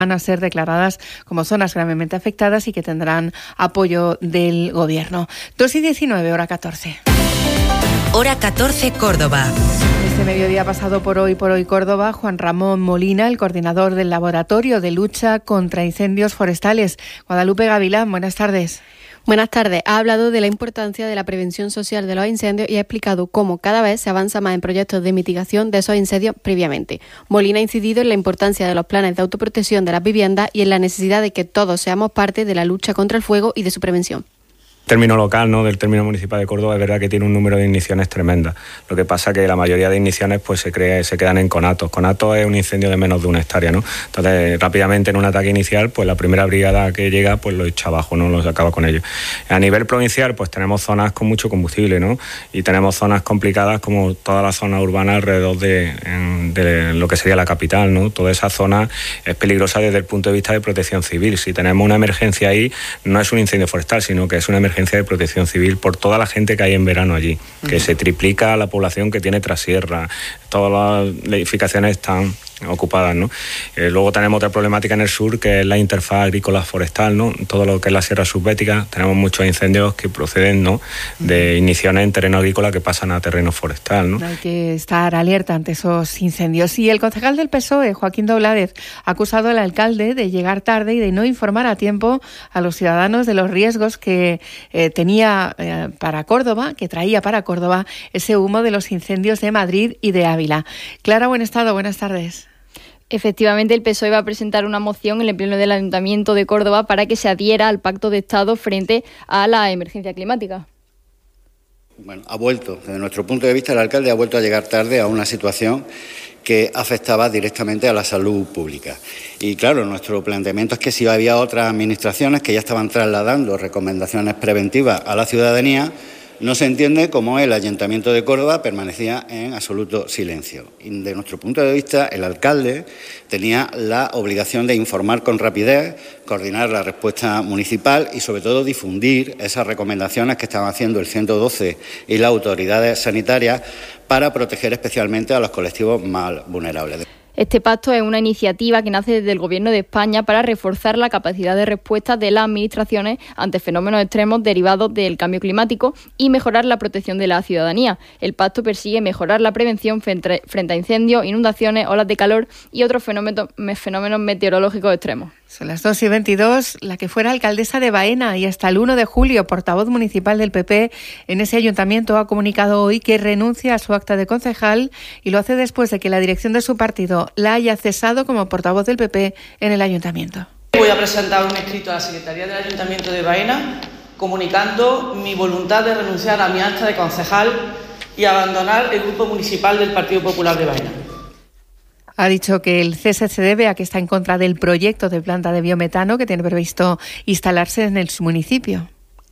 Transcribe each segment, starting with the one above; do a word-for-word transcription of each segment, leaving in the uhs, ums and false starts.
van a ser declaradas como zonas gravemente afectadas y que tendrán apoyo del Gobierno. dos y diecinueve, hora catorce. Hora catorce, Córdoba. Este mediodía ha pasado por Hoy por Hoy Córdoba Juan Ramón Molina, el coordinador del Laboratorio de Lucha contra Incendios Forestales. Guadalupe Gavilán, buenas tardes. Buenas tardes. Ha hablado de la importancia de la prevención social de los incendios y ha explicado cómo cada vez se avanza más en proyectos de mitigación de esos incendios previamente. Molina ha incidido en la importancia de los planes de autoprotección de las viviendas y en la necesidad de que todos seamos parte de la lucha contra el fuego y de su prevención. Término local, ¿no?, del término municipal de Córdoba, es verdad que tiene un número de igniciones tremenda. Lo que pasa que la mayoría de igniciones pues se cree, se quedan en conatos. Conatos es un incendio de menos de una hectárea, ¿no? Entonces, rápidamente en un ataque inicial, pues la primera brigada que llega pues lo echa abajo, no los acaba con ellos. A nivel provincial, pues tenemos zonas con mucho combustible, ¿no? Y tenemos zonas complicadas como toda la zona urbana alrededor de, de lo que sería la capital, ¿no? Toda esa zona es peligrosa desde el punto de vista de protección civil. Si tenemos una emergencia ahí, no es un incendio forestal, sino que es una emergencia de protección civil por toda la gente que hay en verano allí, que uh-huh. se triplica la población que tiene trasierra, todas las edificaciones están ocupadas, ¿no? Eh, luego tenemos otra problemática en el sur, que es la interfaz agrícola forestal, ¿no? Todo lo que es la sierra subbética, tenemos muchos incendios que proceden, ¿no?, de igniciones en terreno agrícola que pasan a terreno forestal, ¿no? Hay que estar alerta ante esos incendios. Y el concejal del P S O E, Joaquín Dobladez, ha acusado al alcalde de llegar tarde y de no informar a tiempo a los ciudadanos de los riesgos que eh, tenía eh, para Córdoba, que traía para Córdoba ese humo de los incendios de Madrid y de Ávila. Clara Buenestado, buenas tardes. Efectivamente, el P S O E va a presentar una moción en el Pleno del Ayuntamiento de Córdoba para que se adhiera al Pacto de Estado frente a la emergencia climática. Bueno, ha vuelto, desde nuestro punto de vista, el alcalde ha vuelto a llegar tarde a una situación que afectaba directamente a la salud pública. Y claro, nuestro planteamiento es que si había otras administraciones que ya estaban trasladando recomendaciones preventivas a la ciudadanía, no se entiende cómo el Ayuntamiento de Córdoba permanecía en absoluto silencio. Y de nuestro punto de vista, el alcalde tenía la obligación de informar con rapidez, coordinar la respuesta municipal y, sobre todo, difundir esas recomendaciones que estaban haciendo el ciento doce y las autoridades sanitarias para proteger especialmente a los colectivos más vulnerables. Este pacto es una iniciativa que nace desde el Gobierno de España para reforzar la capacidad de respuesta de las administraciones ante fenómenos extremos derivados del cambio climático y mejorar la protección de la ciudadanía. El pacto persigue mejorar la prevención frente a incendios, inundaciones, olas de calor y otros fenómenos, fenómenos meteorológicos extremos. Son las dos y veintidós. La que fuera alcaldesa de Baena y hasta el uno de julio portavoz municipal del P P en ese ayuntamiento ha comunicado hoy que renuncia a su acta de concejal y lo hace después de que la dirección de su partido la haya cesado como portavoz del P P en el ayuntamiento. Voy a presentar un escrito a la Secretaría del Ayuntamiento de Baena comunicando mi voluntad de renunciar a mi acta de concejal y abandonar el grupo municipal del Partido Popular de Baena. Ha dicho que el cese se debe a que está en contra del proyecto de planta de biometano que tiene previsto instalarse en el municipio.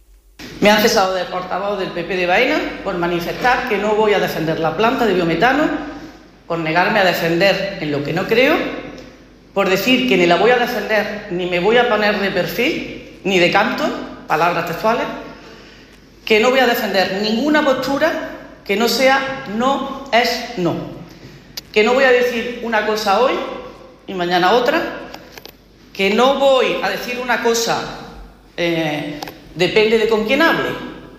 Me han cesado de portavoz del P P de Baena por manifestar que no voy a defender la planta de biometano, por negarme a defender en lo que no creo, por decir que ni la voy a defender ni me voy a poner de perfil, ni de canto, palabras textuales, que no voy a defender ninguna postura que no sea no es no. Que no voy a decir una cosa hoy y mañana otra, que no voy a decir una cosa, eh, depende de con quién hable,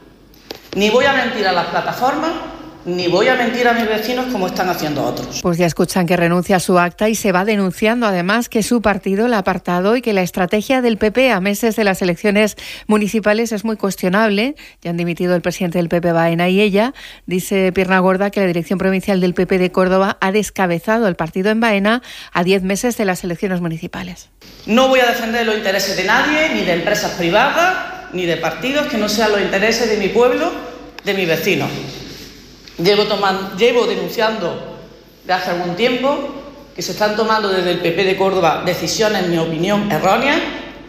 ni voy a mentir a las plataformas, ni voy a mentir a mis vecinos como están haciendo otros. Pues ya escuchan que renuncia a su acta y se va denunciando además que su partido la ha apartado y que la estrategia del P P a meses de las elecciones municipales es muy cuestionable. Ya han dimitido el presidente del P P Baena y ella. Dice Pierna Gorda que la dirección provincial del P P de Córdoba ha descabezado el partido en Baena a diez meses de las elecciones municipales. No voy a defender los intereses de nadie, ni de empresas privadas, ni de partidos que no sean los intereses de mi pueblo, de mis vecinos. Llevo, tomando, llevo denunciando de hace algún tiempo que se están tomando desde el P P de Córdoba decisiones, en mi opinión, erróneas,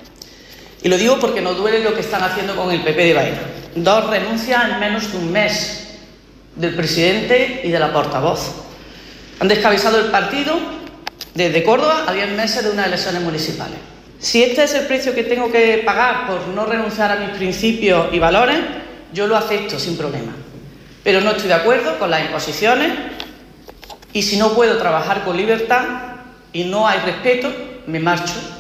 y lo digo porque nos duele lo que están haciendo con el P P de Baena. Dos renuncias en menos de un mes del presidente y de la portavoz. Han descabezado el partido desde Córdoba a diez meses de unas elecciones municipales. Si este es el precio que tengo que pagar por no renunciar a mis principios y valores, yo lo acepto sin problema. Pero no estoy de acuerdo con las imposiciones y si no puedo trabajar con libertad y no hay respeto, me marcho.